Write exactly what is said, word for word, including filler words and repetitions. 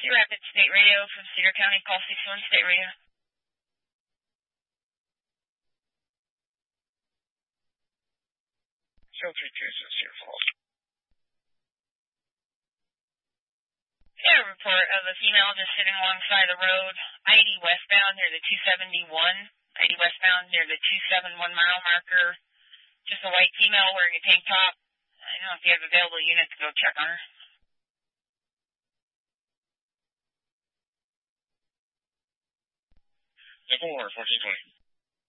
Cedar Rapids State Radio from Cedar County, call sixty-one State Radio. Show three two six Cedar Falls. Yeah, a report of a female just sitting alongside the road, I D westbound near the two seventy-one, I D westbound near the two seventy-one mile marker. Just a white female wearing a tank top. I don't know if you have available units to go check on her. four, fourteen twenty.